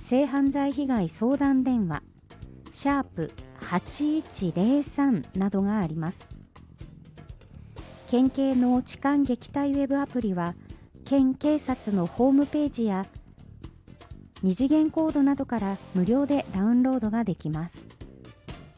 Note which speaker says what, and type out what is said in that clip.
Speaker 1: 性犯罪被害相談電話#8103などがあります。県警の痴漢撃退ウェブアプリは県警察のホームページや二次元コードなどから無料でダウンロードができます。